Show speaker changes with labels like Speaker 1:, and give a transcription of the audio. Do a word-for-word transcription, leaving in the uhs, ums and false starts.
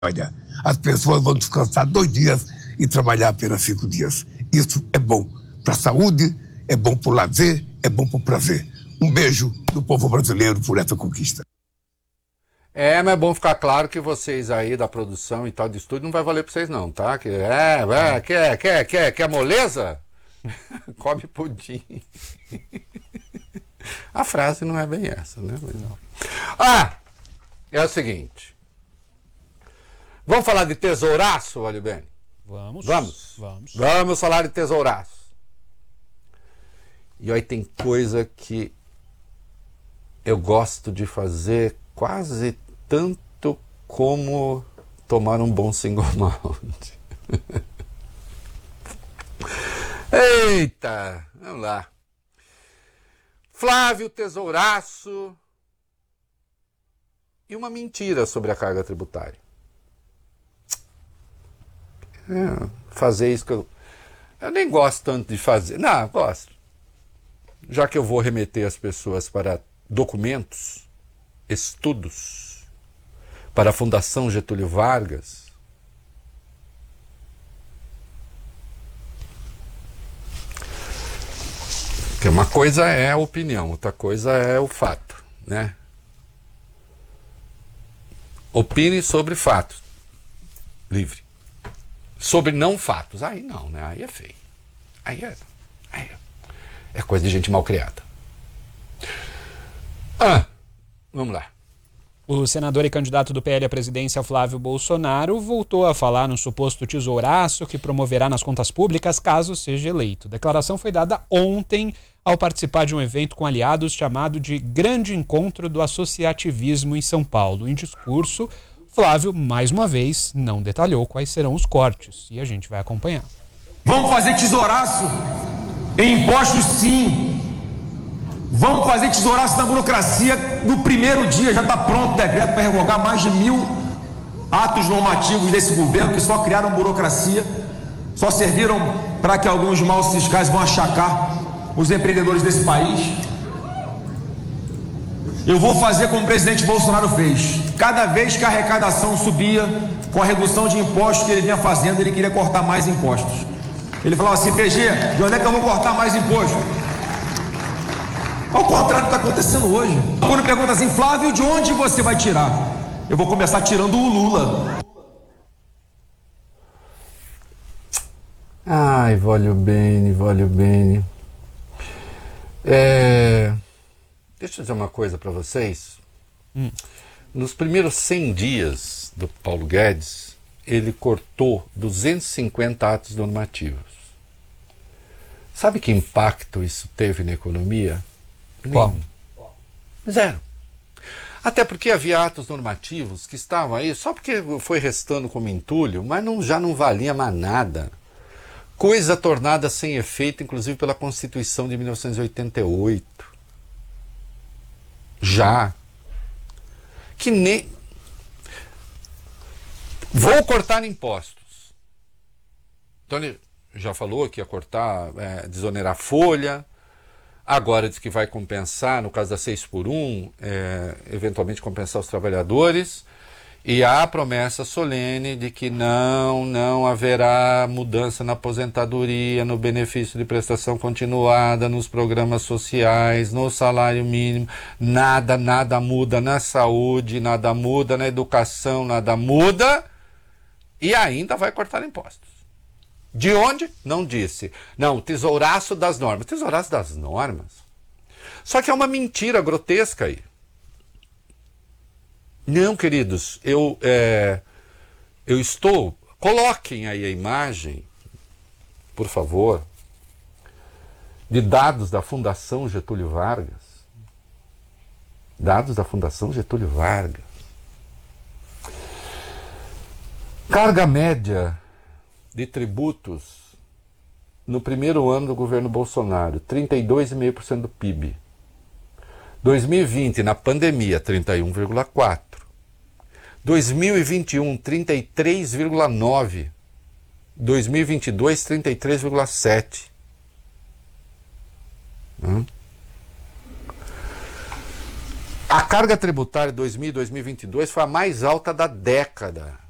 Speaker 1: Olha, as pessoas vão descansar dois dias e trabalhar apenas cinco dias. Isso é bom para a saúde, é bom para o lazer, é bom para o prazer. Um beijo do povo brasileiro por essa conquista.
Speaker 2: É, mas é bom ficar claro que vocês aí da produção e tal de estúdio não vai valer para vocês não, tá? Que é, é, quer, quer, quer, quer moleza? Come pudim. A frase não é bem essa, né? Mas não. Ah, é o seguinte. Vamos falar de tesouraço, Alibene?
Speaker 3: Vamos.
Speaker 2: Vamos.
Speaker 3: Vamos.
Speaker 2: Vamos falar de tesouraço. E aí tem coisa que eu gosto de fazer quase tanto como tomar um bom single malt. Eita, vamos lá. Flávio Tesouraço e uma mentira sobre a carga tributária. É, fazer isso que eu... Eu nem gosto tanto de fazer. Não, gosto. Já que eu vou remeter as pessoas para documentos, estudos, para a Fundação Getúlio Vargas, que uma coisa é a opinião, outra coisa é o fato, né? Opine sobre fatos. Livre. Sobre não fatos. Aí não, né? Aí é feio. Aí é, aí é, é coisa de gente mal criada. Ah, vamos lá.
Speaker 3: O senador e candidato do P L à presidência, Flávio Bolsonaro, voltou a falar no suposto tesouraço que promoverá nas contas públicas caso seja eleito. A declaração foi dada ontem ao participar de um evento com aliados chamado de Grande Encontro do Associativismo em São Paulo. Em discurso, Flávio, mais uma vez, não detalhou quais serão os cortes e a gente vai acompanhar.
Speaker 4: Vamos fazer tesouraço em impostos, sim. Vamos fazer tesouraço na burocracia. No primeiro dia já está pronto o decreto para revogar mais de mil atos normativos desse governo que só criaram burocracia, só serviram para que alguns maus fiscais vão achacar os empreendedores desse país. Eu vou fazer como o presidente Bolsonaro fez. Cada vez que a arrecadação subia com a redução de impostos que ele vinha fazendo, ele queria cortar mais impostos. Ele falava assim: P G, de onde é que eu vou cortar mais imposto? Ao contrário do que está acontecendo hoje. Quando pergunta assim: Flávio, de onde você vai tirar? Eu vou começar tirando o Lula.
Speaker 2: Ai, voglio bene, voglio bene. É... Deixa eu dizer uma coisa para vocês. Hum. Nos primeiros cem dias do Paulo Guedes, ele cortou duzentos e cinquenta atos normativos. Sabe que impacto isso teve na economia?
Speaker 3: Qual?
Speaker 2: Zero. Até porque havia atos normativos que estavam aí só porque foi restando como entulho, mas não, já não valia mais nada. Coisa tornada sem efeito, inclusive pela Constituição de mil novecentos e oitenta e oito. Já. Que nem... Vou cortar impostos. Então ele já falou que ia cortar, é, desonerar folha. Agora diz que vai compensar, no caso da seis por um, é, eventualmente compensar os trabalhadores. E há a promessa solene de que não, não haverá mudança na aposentadoria, no benefício de prestação continuada, nos programas sociais, no salário mínimo. Nada, nada muda na saúde, nada muda na educação, nada muda. E ainda vai cortar impostos. De onde? Não disse. Não, tesouraço das normas. Tesouraço das normas? Só que é uma mentira grotesca aí. Não, queridos, eu, é, eu estou... Coloquem aí a imagem, por favor, de dados da Fundação Getúlio Vargas. Dados da Fundação Getúlio Vargas. Carga média de tributos no primeiro ano do governo Bolsonaro, trinta e dois vírgula cinco por cento do P I B. dois mil e vinte, na pandemia, trinta e um vírgula quatro por cento. dois mil e vinte e um, trinta e três vírgula nove por cento. dois mil e vinte e dois, trinta e três vírgula sete por cento. Hum? A carga tributária de dois mil e dois mil e vinte e dois foi a mais alta da década.